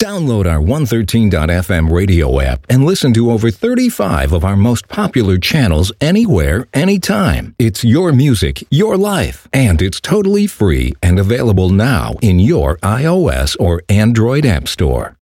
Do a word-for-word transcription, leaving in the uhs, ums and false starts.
Download our one thirteen dot f m radio app and listen to over thirty-five of our most popular channels anywhere, anytime. It's your music, your life, and it's totally free and available now in your iOS or Android app store.